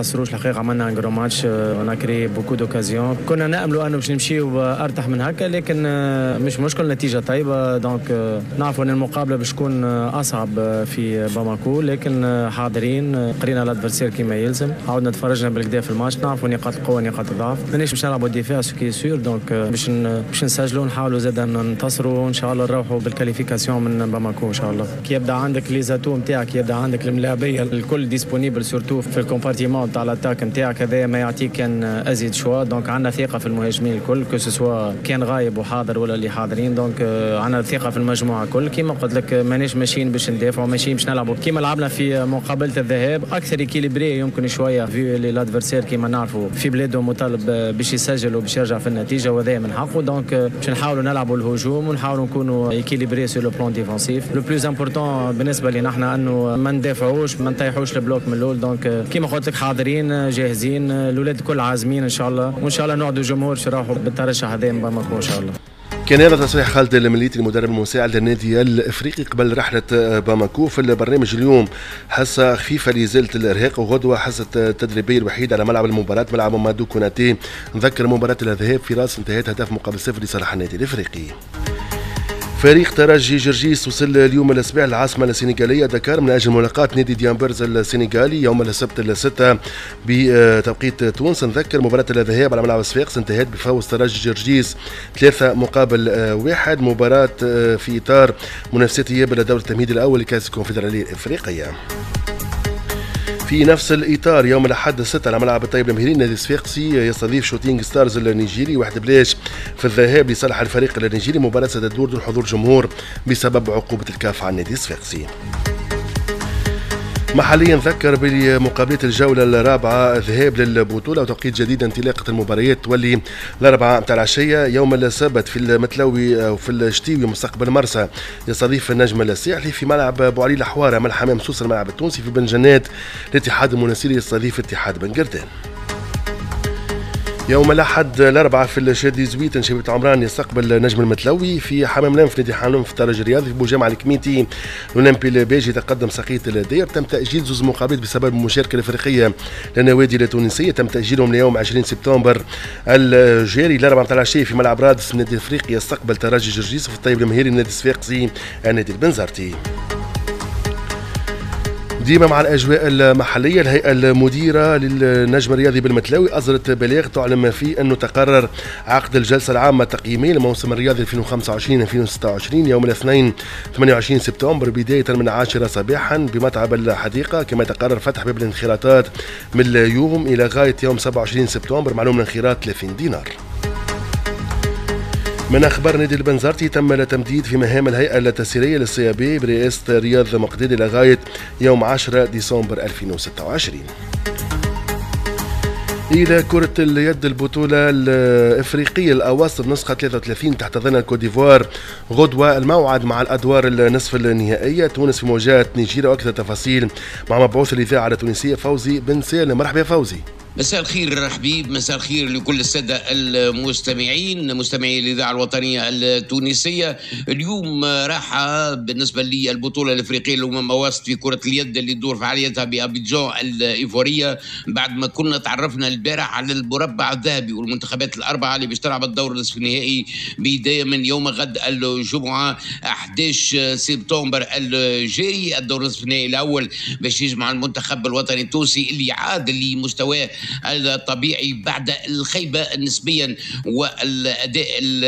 نقصروش الحقيقه، عملنا ان جرو ماتش، انا كري بوكو دوكازيون، كنا ناملوا انه باش نمشيو ارتاح من هكا، لكن مش مشكل، نتيجه طيبه. دونك نعرفوا ان المقابله باش تكون اصعب في باماكو، لكن حاضرين، قرينا الادفيرسير كيما يلزم، عاودنا تفرجنا بالكدا في الماتش، نعرفوا نقاط القوه نقاط الضعف، مانيش باش نلعبوا ديفيا سكي سور. دونك باش نسجلوا، نحاولوا زاد ننتصروا، وان شاء الله نروحوا بالكاليفيكاسيون من باماكو ان شاء الله. كي يبدا عندك لي زاتو نتاعك، يبدا عندك الملاعبيه الكل ديسپونيبل، سورتو في الكومبارتيمون تاع الاتاك نتاعك، هذا ما يعطيك كان ازيد شوا. دونك عندنا ثقه في المهاجمين الكل، كو سوا كان غايب وحاضر ولا اللي حاضرين. دونك عندنا ثقه في المجموعه الكل. كيما قلت لك مانيش ماشيين باش ندافعوا، ماشيين باش نلعبوا كيما لعبنا في مقابله الذهاب، اكثر اكيليبري يمكن شويه في الادفيرسير كيما نعرفوا في بلاده مطالب باش يسجل وباش يرجع في النتيجه، وهذا من حقه. دونك باش نحاولوا نلعبوا الهجوم ونحاولوا نكونوا اكيليبري سور لو بلان ديفونسيف. لو بلوز امبورطون بالنسبه لنا احنا انه ما ندافعوش، ما نطيحوش البلوك من الاول. دونك كيما قلت لك حاضرين جاهزين، الاولاد الكل عازمين ان شاء الله، وان شاء الله نوعدوا الجمهور باش يروحوا بالترشح هذا من باماكو ان شاء الله. كان هذا تصريح خالد المليتي المدرب المساعد للنادي الافريقي قبل رحله باماكو. في البرنامج اليوم حصه خفيفه لازالة الارهاق، وغدوه حصه التدريبيه الوحيده على ملعب المباراه، ملعب مامادو كوناتي. نذكر مباراه الذهاب في راس انتهت هدف مقابل 0 لصالح النادي الافريقي. فريق ترجي جرجيس وصل اليوم الأسبوع العاصمة السنغالية دكار من أجل ملاقاة نادي ديامبرز السنغالي يوم السبت 6 بتوقيت تونس. نذكر مباراة الذهاب على ملعب صفاقس انتهت بفوز ترجي جرجيس 3-1، مباراة في إطار منافسات إياب إلى دور التمهيد الأول لكأس الكونفدرالية الإفريقية. في نفس الإطار يوم الأحد 6 على ملعب الطيب المهيرين نادي الصفاقسي يستضيف شوتينغ ستارز النيجيري 1-0 في الذهاب لصالح الفريق النيجيري. مباراة ستدور دون حضور جمهور بسبب عقوبة الكاف على النادي الصفاقسي. محليا نذكر بمقابلة الجولة الرابعة ذهاب للبطولة وتوقيت جديد انطلاقة المباريات تولي الأربعاء متاع العشية. يوم السبت في المتلوي وفي الشتيوي مستقبل مرسى يستضيف النجم الساحلي في ملعب بوعلي الحوارة. مع الحمام سوس الملعب التونسي في بن جنات الاتحاد المناسيري يستضيف اتحاد بن قردان. يوم الأحد الأربعاء في الشادي زويت شبيبة عمران يستقبل نجم المتلوي في حمام لام في نادي حانون في الترجي الرياضي. في بوجامع الكميتي الأولمبي الباجي تقدم سقية الدير. تم تأجيل زوز مقابلات بسبب المشاركة الأفريقية للنوادي التونسية، تم تأجيلهم ليوم 20 سبتمبر الجاري الأربعاء متاع العشية في ملعب رادس. النادي الأفريقي يستقبل ترجي جرجيس في الطيب المهيري النادي الصفاقسي النادي البنزرتي. ديما مع الأجواء المحلية، الهيئة المديرة للنجم الرياضي بالمتلاوي أصدرت بلاغ تعلم فيه أنه تقرر عقد الجلسة العامة التقييمية للموسم الرياضي 2025-2026 يوم الاثنين 28 سبتمبر بداية من 10 صباحا بمتعب الحديقة. كما تقرر فتح باب الانخراطات من اليوم إلى غاية يوم 27 سبتمبر، معلوم الانخراط 30 دينار. من أخبار نادي البنزرتي، تم التمديد في مهام الهيئة التسييرية للسيابي برئاسة رياض مقداد إلى غاية يوم 10 ديسمبر 2026. إلى كرة اليد، البطولة الإفريقية الأواسط نسخة 33 تحت ظل الكوديفوار غدوة الموعد مع الأدوار النصف النهائية. تونس في مواجهة نيجيريا، وأكثر تفاصيل مع مبعوث الإذاعة التونسية فوزي بن سالم. مرحبا يا فوزي. مساء الخير حبيب، مساء الخير لكل السادة المستمعين، مستمعي الإذاعة الوطنية التونسية. اليوم راحة بالنسبة لي البطولة الإفريقية للأمم الأواسط في كرة اليد اللي تدور فعاليتها بأبيجان الإيفورية، بعد ما كنا تعرفنا البارح على المربع الذهبي والمنتخبات الأربعة اللي باش تلعب الدور النصف النهائي بداية من يوم غد الجمعة 11 سبتمبر الجاري. الدور النصف النهائي الأول باش يجمع المنتخب الوطني التونسي اللي عاد لمستواه الطبيعي بعد الخيبة نسبيا والأداء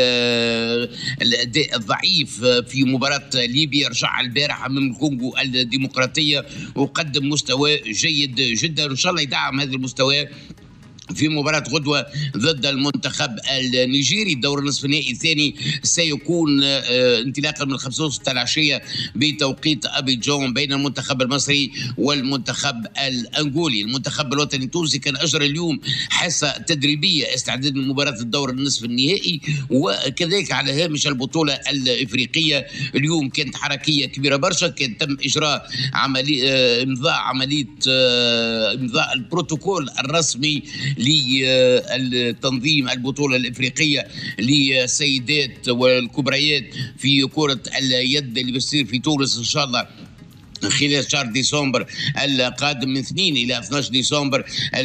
الضعيف في مباراة ليبيا. رجع البارح أمام الكونغو الديمقراطية وقدم مستوى جيد جدا، وإن شاء الله يدعم هذا المستوى في مباراة غدوة ضد المنتخب النيجيري. الدور النصف النهائي الثاني سيكون انطلاقا من 5:30 العشية بتوقيت أبيجان بين المنتخب المصري والمنتخب الأنغولي. المنتخب الوطني التونسي كان أجرى اليوم حصة تدريبية استعداد لمباراة الدور النصف النهائي، وكذلك على هامش البطولة الإفريقية. اليوم كانت حركية كبيرة برشا، كان تم إجراء إمضاء البروتوكول الرسمي للتنظيم البطولة الإفريقية للسيدات والكبريات في كرة اليد اللي بتصير في تونس إن شاء الله خلال شهر ديسمبر القادم من 2 إلى 12 ديسمبر